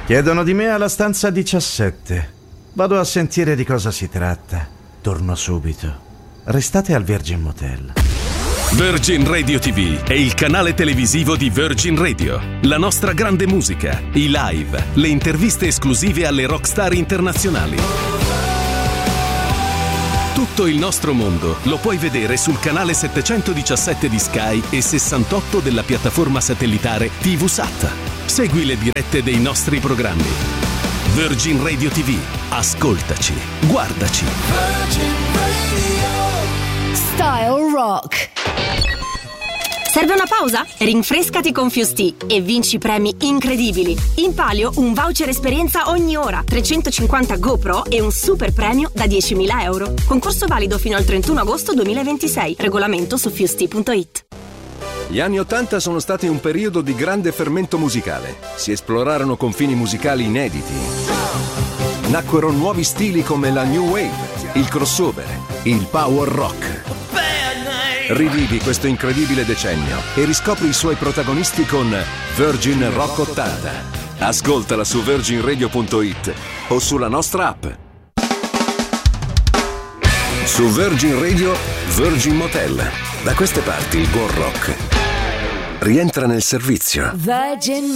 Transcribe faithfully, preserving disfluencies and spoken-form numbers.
Chiedono di me alla stanza diciassette. Vado a sentire di cosa si tratta. Torno subito. Restate al Virgin Motel. Virgin Radio ti vu è il canale televisivo di Virgin Radio. La nostra grande musica, i live, le interviste esclusive alle rockstar internazionali. Tutto il nostro mondo lo puoi vedere sul canale settecentodiciassette di Sky e sessantotto della piattaforma satellitare TVSat. Segui le dirette dei nostri programmi. Virgin Radio ti vu. Ascoltaci, guardaci. Virgin Radio. Style Rock. Serve una pausa? Rinfrescati con Fusti e vinci premi incredibili. In palio un voucher esperienza ogni ora, trecentocinquanta GoPro e un super premio da diecimila euro. Concorso valido fino al trentuno agosto duemilaventisei. Regolamento su fusti punto it. Gli anni Ottanta sono stati un periodo di grande fermento musicale. Si esplorarono confini musicali inediti. Nacquero nuovi stili come la New Wave, il crossover, il power rock. Rivivi questo incredibile decennio e riscopri i suoi protagonisti con Virgin Rock ottanta. Ascoltala su virgin radio punto it o sulla nostra app. Su Virgin Radio, Virgin Motel. Da queste parti il buon rock rientra nel servizio. Virgin